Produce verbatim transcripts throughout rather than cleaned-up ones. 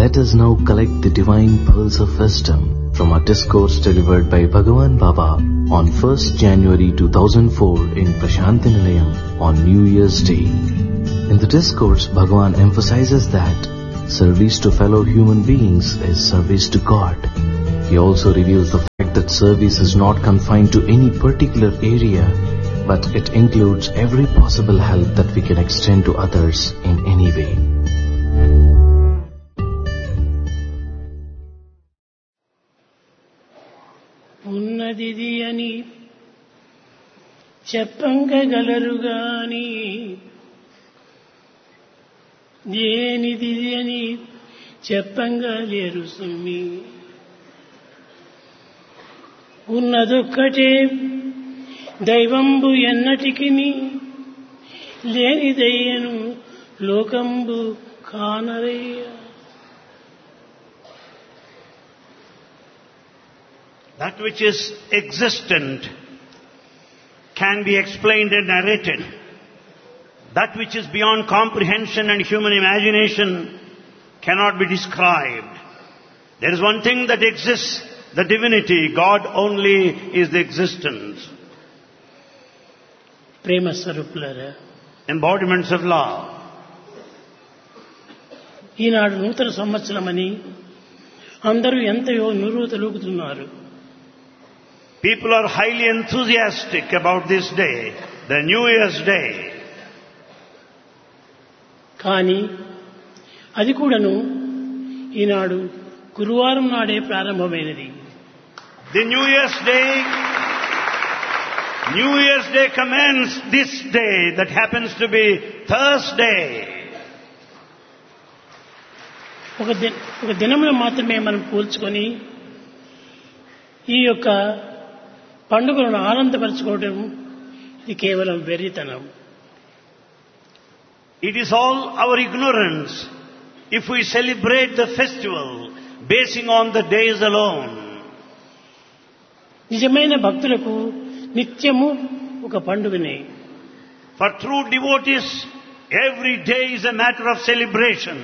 Let us now collect the divine pearls of wisdom from our discourse delivered by Bhagavan Baba on first January two thousand four in Prashanti Nilayam on New Year's Day. In the discourse, Bhagavan emphasizes that service to fellow human beings is service to God. He also reveals the fact that service is not confined to any particular area, but it includes every possible help that we can extend to others in any way. ఉన్నదిది అని చెప్పంగగలరుగాని దేనిది అని చెప్పంగలేరు సుమ్మి. ఉన్నదొక్కటే దైవంబు ఎన్నటికిని లేనిదయ్యను లోకంబు కానరయ్య. That which is existent can be explained and narrated. That which is beyond comprehension and human imagination cannot be described. There is one thing that exists, the divinity. God only is the existence. ప్రేమ స్వరూపులారా, Embodiments of love. ఈనాడు నూతన సంవత్సరమని అందరూ ఎంతయో నురుతలూగుతున్నారు. People are highly enthusiastic about this day, the New Year's Day. కానీ అది కూడాను ఈనాడు గురువారం నాడే ప్రారంభమైనది. The New Year's Day, New Year's Day commenced this day that happens to be Thursday. ఒక the- ఒక దినంలో మాత్రమే మనం పోల్చుకొని ఈ యొక్క పండుగలను ఆనందపరచుకోవడం ఇది కేవలం వెర్రితనం. It is all our ignorance if we celebrate the festival basing on the days alone. నిజమైన భక్తులకు నిత్యము ఒక పండుగనే. For true devotees, every day is a matter of celebration.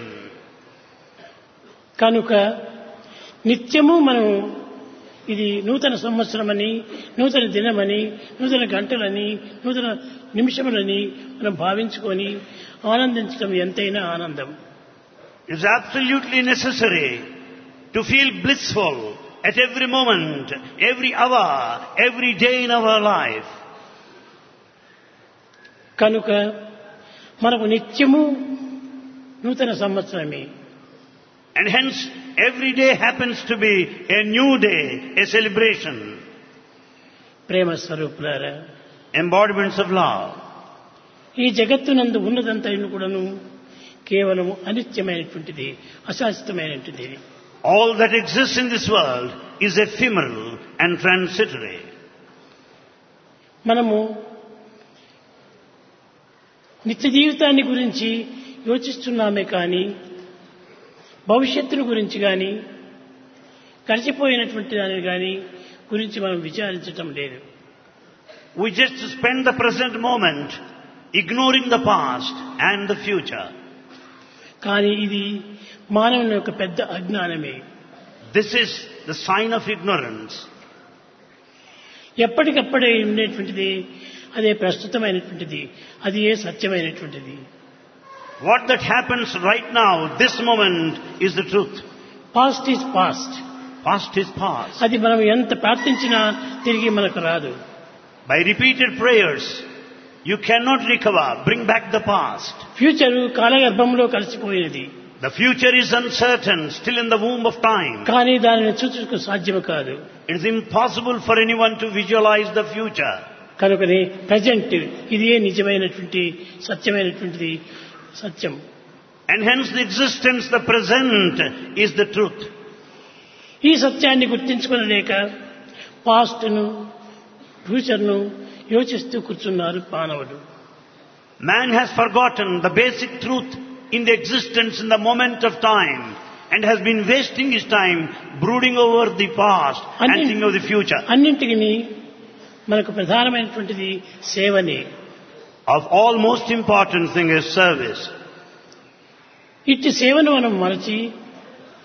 కనుక నిత్యము మనం ఇది నూతన సంవత్సరమని, నూతన దినమని, నూతన గంటలని, నూతన నిమిషములని మనం భావించుకొని ఆనందించడం ఎంతైనా ఆనందం. It is absolutely necessary to feel blissful at every moment, every hour, every day in our life. కనుక మనకు నిత్యము నూతన సంవత్సరమే. And hence, every day happens to be a new day, a celebration. ప్రేమ స్వరూపులారా, Embodiments of love. ఈ జగత్తునందు ఉన్నదంతైన కూడాను కేవలం అనిత్యమైనటువంటిది, అశాశ్వతమైనటువంటిది. All that exists in this world is ephemeral and transitory. మనము నిత్య జీవితాన్ని గురించి యోచిస్తున్నామే కానీ భవిష్యత్తును గురించి కానీ గడిచిపోయినటువంటి దానిని కానీ గురించి మనం విచారించటం లేదు. We just spend the present moment ignoring the past and the future. కానీ ఇది మానవుని యొక్క పెద్ద అజ్ఞానమే. This is the sign of ignorance. ఎప్పటికప్పుడే ఉండేటువంటిది అదే ప్రస్తుతమైనటువంటిది, అది ఏ సత్యమైనటువంటిది. What that happens right now, this moment, is the truth. Past is past. Past is past. అది మనం ఎంత ప్రార్థించినా తిరిగి మనకు రాదు. By repeated prayers, you cannot recover, bring back the past. Future కాలగర్భంలో కలిసిపోయినది. The future is uncertain, still in the womb of time. కానీ దానిని చూచుటకు సాధ్యము కాదు. It is impossible for anyone to visualize the future. కనుకనే ప్రజెంట్ ఇదే నిజమైనటువంటి సత్యమైనటువంటిది, సత్యం. And hence the existence, the present, is the truth. ఈ సత్యాన్ని గుర్తించుకోలేక పాస్ట్ను, ఫ్యూచర్ను యోచిస్తూ కూర్చున్నారు మానవుడు. Man has forgotten the basic truth in the existence in the moment of time and has been wasting his time brooding over the past and thinking of the future. అన్నింటికి మనకు ప్రధానమైనటువంటిది సేవనే. Of all most important thing is service. ఇట్టి సేవను మనం మరచి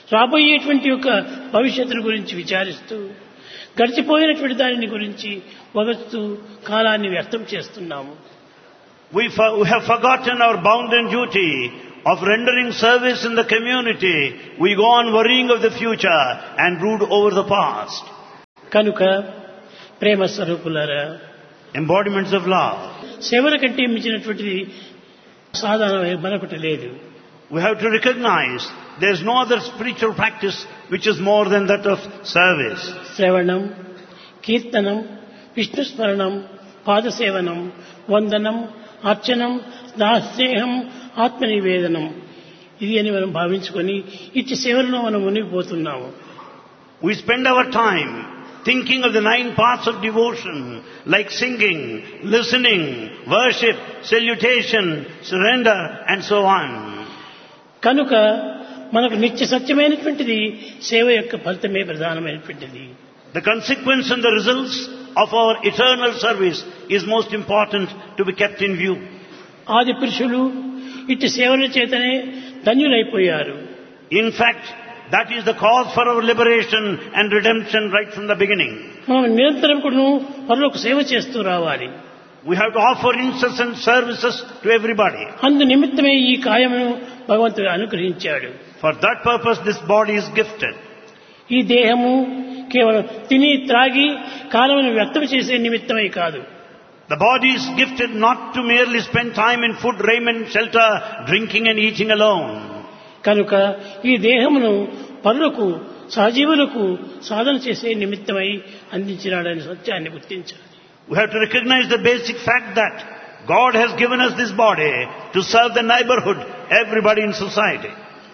రాబోయేటువంటి యొక్క భవిష్యత్తును గురించి విచారిస్తూ గడిచిపోయినటువంటి దానిని గురించి వగస్తూ కాలాన్ని వ్యర్థం చేస్తున్నాము. We, for, we have forgotten our bounden duty of rendering service in the community. We go on worrying of the future and brood over the past. కనుక ప్రేమ స్వరూపులారా, Embodiments of love. సేవల కంటే మించినటువంటిది సాధారణ మరొకటి లేదు. We have to recognize there is no other spiritual practice which is more than that of service. శ్రవణం, కీర్తనం, విష్ణు స్మరణం, పాదసేవనం, వందనం, అర్చనం, స్నేహం, ఆత్మనివేదనం, ఇది అని మనం భావించుకొని ఇట్టి సేవలను మనం మునిగిపోతున్నాము. We spend our time thinking of the nine paths of devotion, like singing, listening, worship, salutation, surrender, and so on. కనుక మనకు నిత్య సత్యమైనటువంటిది సేవ యొక్క ఫలితమే ప్రధానమైనటువంటిది. The consequence and the results of our eternal service is most important to be kept in view. ఆది పురుషులు ఇట్టి సేవల చేతనే ధన్యులైపోయారు. In fact, that is the cause for our liberation and redemption right from the beginning. మనం నిరంతరం కూడా పరులకు సేవ చేస్తూ రావాలి. We have to offer incessant services to everybody. అందు నిమిత్తమే ఈ కాయమును భగవంతుడు అనుగ్రహించాడు. For that purpose this body is gifted. ఈ దేహము కేవలం తిని త్రాగి కాలమును వ్యర్థం చేసే నిమిత్తమే కాదు. The body is gifted not to merely spend time in food, raiment, shelter, drinking and eating alone. కనుక ఈ దేహమును పరులకు సహజీవులకు సాధన చేసే నిమిత్తమై అందించినాడని సత్యాన్ని గుర్తించాలి. We have to recognize the basic fact that God has given us this body to serve the neighborhood, everybody in society.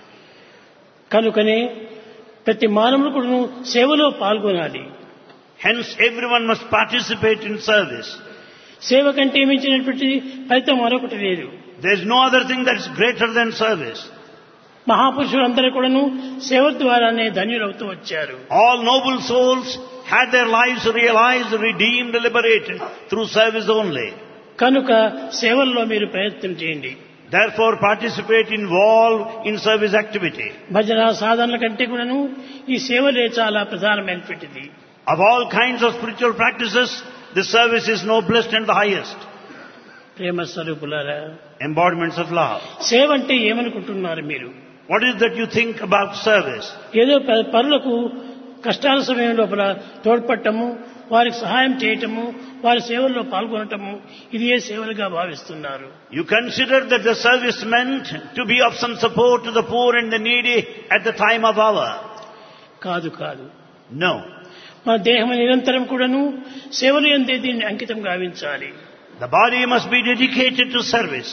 కనుకనే ప్రతి మానవుడు కూడా సేవలో పాల్గొనాలి. Hence everyone must participate in service. సేవ కంటే మించినటువంటి ఫలితం మరొకటి లేదు. There is no other thing that is greater than service. మహాపురుషులందరూ కూడాను సేవ ద్వారానే ధన్యులవుతూ వచ్చారు. All noble souls had their lives realized, redeemed, liberated through service only. కనుక సేవల్లో మీరు ప్రయత్నం చేయండి. Therefore participate, involve in service activity. భజన సాధనల కంటే కూడాను ఈ సేవలే చాలా ప్రధానమైనటువంటిది. Of all kinds of spiritual practices, this service is noblest and the highest. ప్రేమ స్వరూపులారా, Embodiments of love. సేవ అంటే ఏమనుకుంటున్నారు మీరు? What is that you think about service? ఏదో ప- పరులకు కష్టాల సమయం లోపల తోడ్పడటము, వారికి సహాయం చేయటము, వారి సేవల్లో పాల్గొనటము, ఇది ఏ సేవలుగా భావిస్తున్నారు? You consider that the service meant to be of some support to the poor and the needy at the time of hour. కాదు కాదు. No. మన దేహం నిరంతరం కూడాను సేవలు ఎందే దీన్ని అంకితం గావించాలి. The body must be dedicated to service.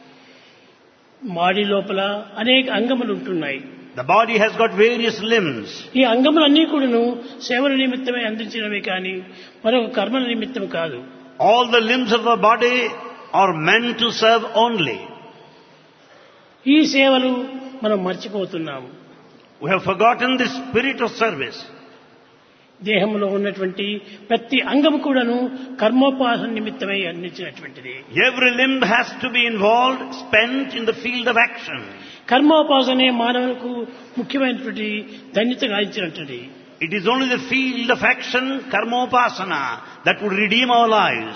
మాడి లోపల అనేక అంగములు ఉంటున్నాయి. The body has got various limbs. ఈ అంగములన్నీ కూడాను సేవల నిమిత్తమే అందించినవి కానీ మరొక కర్మల నిమిత్తం కాదు. All the limbs of our body are meant to serve only. ఈ సేవలు మనం మర్చిపోతున్నాము. We have forgotten the spirit of service. దేహంలో ఉన్నటువంటి ప్రతి అంగము కూడాను కర్మోపాసన నిమిత్తమై అందించినటువంటిది. Every limb has to be involved, spent in the field of action. కర్మోపాసనే మానవులకు ముఖ్యమైనటువంటి ధన్యత గాయించినటువంటిది. It is only the field of action, karmopasana, that would redeem our lives.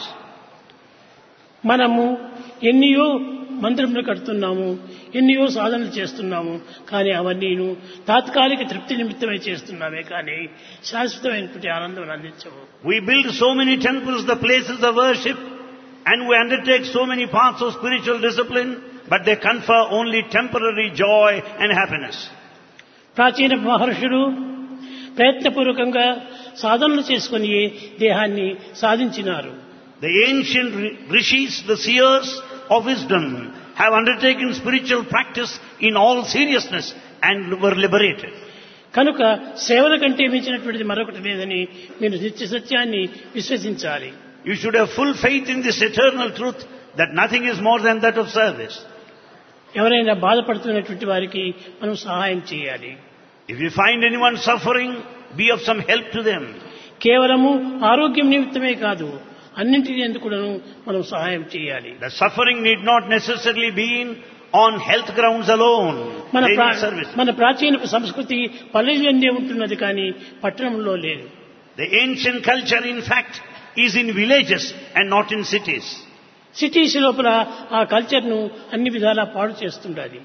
మనము ఎన్నియో మందిరములు కడుతున్నాము, ఎన్నియో సాధనలు చేస్తున్నాము, కానీ అవన్నీను తాత్కాలిక తృప్తి నిమిత్తమై చేస్తున్నామే కానీ శాశ్వతమైనటువంటి ఆనందం అందించవు. We build so many temples, the places of worship, and we undertake so many paths of spiritual discipline, but they confer only temporary joy and happiness. ప్రాచీన మహర్షులు ప్రయత్నపూర్వకంగా సాధనలు చేసుకుని దేహాన్ని సాధించినారు. The ancient rishis, the seers of wisdom, have undertaken spiritual practice in all seriousness and were liberated. కనుక సేవల కంటే మించినటువంటిది మరొకటి లేదని మీరు నిత్య సత్యాన్ని విశ్వసించాలి. You should have full faith in this eternal truth that nothing is more than that of service. ఎవరైనా బాధపడుతున్నటువంటి వారికి మనం సహాయం చేయాలి. If you find anyone suffering, be of some help to them. కేవలము ఆరోగ్యం నిమిత్తమే కాదు, అన్నింటి ఎందుకు మనం సహాయం చేయాలి. The suffering need not necessarily be on health grounds alone. మన they ప్రా- need service. మన ప్రాచీన సంస్కృతి పల్లెల్లోనే ఉంటున్నది కానీ పట్టణంలో లేదు. The ancient culture, in fact, is in villages and not in cities. Cities లోపల ఆ కల్చర్ ను అన్ని విధాలా పాడు చేస్తుండాలి.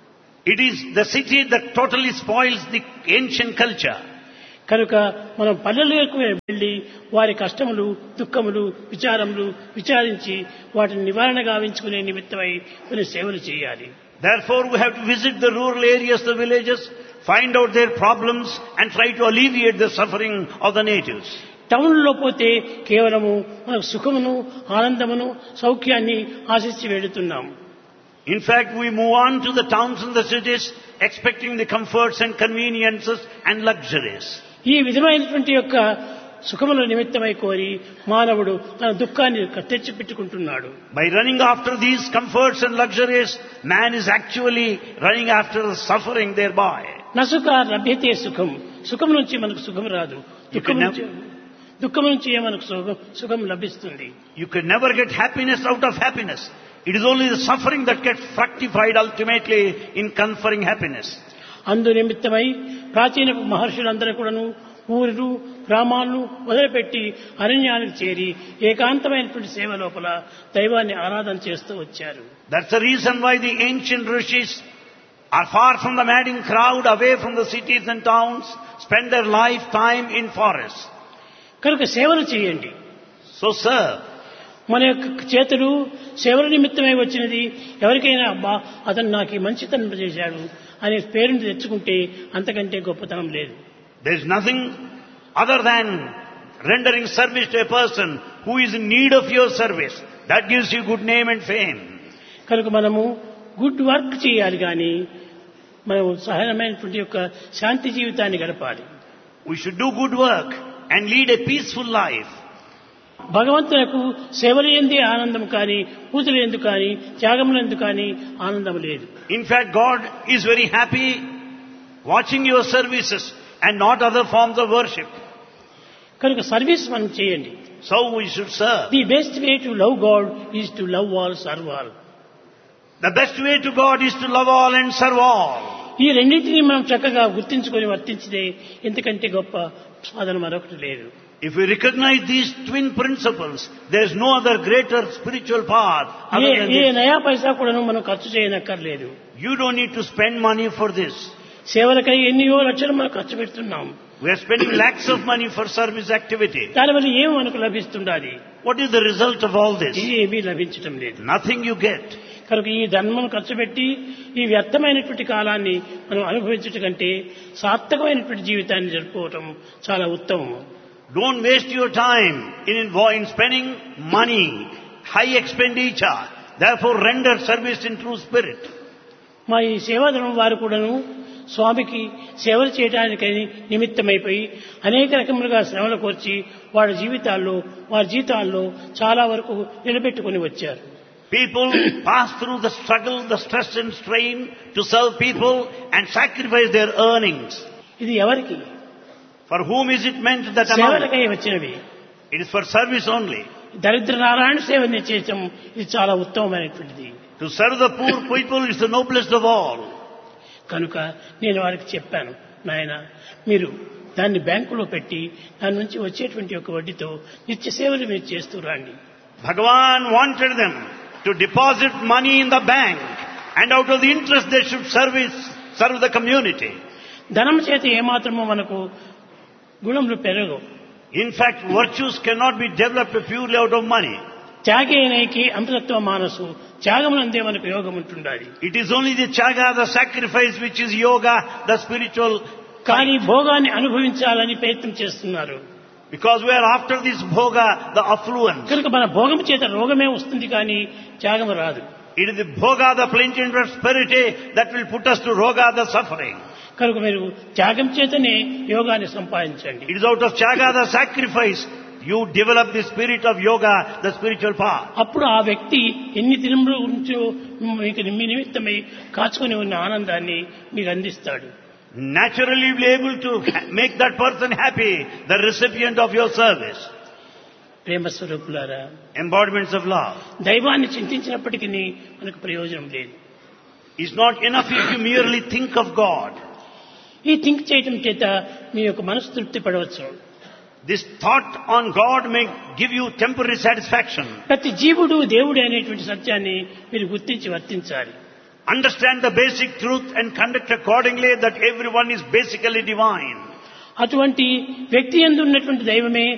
It is the city that totally spoils the ancient culture. కనుక మనం పల్లెలకు వెళ్ళి వారి కష్టములు, దుఃఖములు, విచారములు విచారించి వాటిని నివారణ గావించుకునే నిమిత్తమై కొన్ని సేవలు చేయాలి. Therefore, we have to visit the rural areas, the villages, find out their problems and try to alleviate the suffering of the natives. టౌన్లో పోతే కేవలము మనకు సుఖమును, ఆనందమును, సౌఖ్యాన్ని ఆశించి వెళుతున్నాము. In fact, we move on to the towns and the cities expecting the comforts and conveniences and luxuries. ఈ విధమైనటువంటి యొక్క సుఖముల నిమిత్తమై కోరి మానవుడు తన దుఃఖాన్ని తెచ్చిపెట్టుకుంటున్నాడు. By running after these comforts and luxuries, man is actually running after the suffering thereby. నసుఖ లభ్యతే సుఖం. సుఖం నుంచి మనకు సుఖం రాదు. దుఃఖం నుంచి దుఃఖం నుంచి మనకు సుఖం సుఖం లభిస్తుంది. You can never get happiness out of happiness. It is only the suffering that gets fructified ultimately in conferring happiness. అందు నిమిత్తమై ప్రాచీన మహర్షులందరూ కూడాను ఊరు గ్రామాలను వదిలిపెట్టి అరణ్యానికి చేరి ఏకాంతమైనటువంటి సేవ లోపల దైవాన్ని ఆరాధన చేస్తూ వచ్చారు. That's the reason why the ancient rishis are far from the madding crowd, away from the cities and towns, spend their lifetime in forests. కనుక సేవలు చేయండి. So serve. మన యొక్క చేతులు సేవల నిమిత్తమై వచ్చినది. ఎవరికైనా అబ్బా అతను నాకు ఈ మంచితనం చేశాడు అనే పేరుని తెచ్చుకుంటే అంతకంటే గొప్పతనం లేదు. There is nothing other than rendering service to a person who is in need of your service. That gives you good name and fame. కనుక మనము గుడ్ వర్క్ చేయాలి కానీ మనం సహజమైనటువంటి యొక్క శాంతి జీవితాన్ని గడపాలి. We should do good work and lead a peaceful life. భగవంతునకు సేవలు ఎందే ఆనందం కానీ, పూజలు ఎందుకు కానీ, త్యాగములు ఎందుకు కానీ ఆనందం లేదు. In fact, God is very happy watching your services and not other forms of worship. కనుక సర్వీస్ మనం చేయండి. So we should serve. The best way to love God is to love all, serve all. The best way to God is to love all and serve all. ఈ రెండింటినీ మనం చక్కగా గుర్తించుకొని వర్తించితే ఇంతకంటే గొప్ప సాధన మరొకటి లేదు. If we recognize these twin principles, there is no other greater spiritual path other than A this. నయా పైసా కూడా మనం ఖర్చు చేయనక్కర్లేదు. You don't need to spend money for this. సేవలకై ఎన్నో లక్షలు మనం ఖర్చు పెడుతున్నాం. We are spending lakhs of money for service activity. దానివల్ల ఏమి మనకు లభిస్తుండాలి? What is the result of all this? ఏమీ లభించటం లేదు. Nothing you get. కనుక ఈ ధర్మం ఖర్చు పెట్టి ఈ వ్యర్థమైనటువంటి కాలాన్ని మనం అనుభవించటం కంటే సార్థకమైనటువంటి జీవితాన్ని జరుపుకోవటం చాలా ఉత్తమం. Don't waste your time in, in spending money, high expenditure. Therefore, render service in true spirit. మా ఈ సేవాదళం వారు కూడాను స్వామికి సేవలు చేయడానికి నిమిత్తమైపోయి అనేక రకములుగా శ్రమలు కోర్చి వారి జీవితాల్లో వారి జీతాల్లో చాలా వరకు నిలబెట్టుకుని వచ్చారు. People pass through the struggle, the stress and strain to serve people and sacrifice their earnings. ఇది ఎవరికి? For whom is it meant that amount? సేవలకై వచ్చినవి. It is for service only. దరిద్ర నారాయణ సేవని చేయటం ఇది చాలా ఉత్తమమైనటువంటిది. To serve the poor people is the noblest of all. కనుక నేను వారికి చెప్పాను, నాయన మీరు దాన్ని బ్యాంకులో పెట్టి దాని నుంచి వచ్చేటువంటి ఒక వడ్డీతో నిత్య సేవలు మీరు చేస్తూ రండి. Bhagavan wanted them to deposit money in the bank and out of the interest they should service, serve the community. ధనం చేత ఏమాత్రమో మనకు గుణములు పెరగవు. In fact, virtues cannot be developed purely out of money. త్యాగేనైకి అమృతత్వ మానసు, త్యాగమునందే మనకు యోగం ఉంటుండాలి. It is only the chaga, the sacrifice, which is yoga, the spiritual. కానీ భోగాన్ని అనుభవించాలని ప్రయత్నం చేస్తున్నారు. Because we are after this bhoga, the affluence. కనుక మన భోగం చేత రోగమే వస్తుంది కానీ త్యాగం రాదు. It is the bhoga, the plenty and prosperity that will put us to roga, the suffering. కనుక మీరు త్యాగం చేతనే యోగాన్ని సంపాదించండి. It is out of chaga, the sacrifice, you develop the spirit of yoga, the spiritual path. అప్పుడు ఆ వ్యక్తి ఎన్ని దినముల గురించో మీకు మీ నిమిత్తమై కాచుకొని ఉన్న ఆనందాన్ని మీకు అందిస్తాడు. Naturally you will be able to make that person happy, the recipient of your service. ప్రేమ స్వరూపులారా, Embodiments of love. దైవాన్ని చింతించినప్పటికీ మనకు ప్రయోజనం లేదు. It's not enough if you merely think of God. ఈ థింక్ చేయటం చేత మీ యొక్క మనసు తృప్తి పడవచ్చు. This thought on God may give you temporary satisfaction. ప్రతి జీవుడు దేవుడే అనేటువంటి సత్యాన్ని మీరు గుర్తించి వర్తించాలి. Understand the basic truth and conduct accordingly that everyone is basically divine. అటువంటి వ్యక్తి యందు ఉన్నటువంటి దైవమే